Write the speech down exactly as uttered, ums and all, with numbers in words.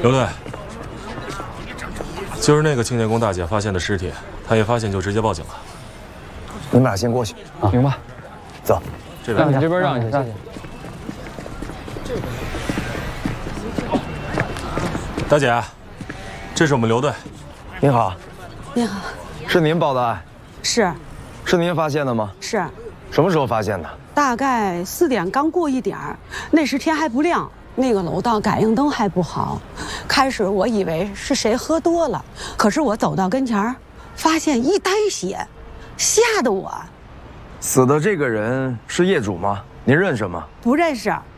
刘队，今儿那个清洁工大姐发现的尸体，她一发现就直接报警了。 你们俩先过去啊，明白？走， 这边， 你这边让一下，谢谢。 大姐，这是我们刘队。 您好， 你好， 是您报的案？ 是， 是您发现的吗？ 是， 什么时候发现的？ 大概四点刚过一点儿，那时天还不亮，那个楼道感应灯还不好。开始我以为是谁喝多了，可是我走到跟前儿，发现一滩血，吓得我。 死的这个人是业主吗？您认识吗？ 不认识。